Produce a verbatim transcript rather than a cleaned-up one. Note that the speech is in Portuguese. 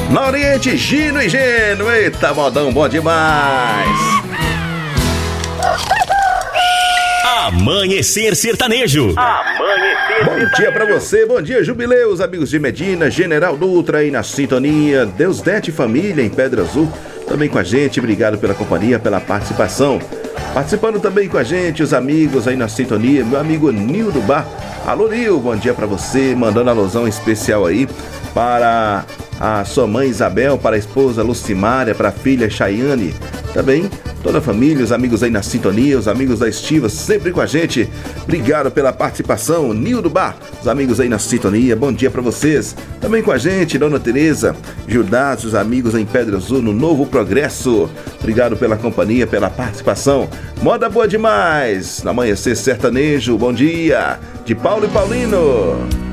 Na Oriente, Gino e Geno. Eita, modão bom demais. Amanhecer Sertanejo. Amanhecer Bom dia pra você, bom dia Jubileus, amigos de Medina, General Dutra aí na sintonia, Deusdete Família em Pedra Azul, também com a gente, obrigado pela companhia, pela participação. Participando também com a gente, os amigos aí na sintonia, meu amigo Nildo Bar. Alô Nil, bom dia pra você, mandando alusão especial aí para a sua mãe Isabel, para a esposa Lucimária, para a filha Chayane, também toda a família, os amigos aí na sintonia, os amigos da Estiva sempre com a gente. Obrigado pela participação, Nildo Bar, os amigos aí na sintonia, bom dia pra vocês. Também com a gente, Dona Tereza, Gildas, os amigos em Pedra Azul, no Novo Progresso. Obrigado pela companhia, pela participação. Moda boa demais, no Amanhecer Sertanejo, bom dia, de Paulo e Paulino.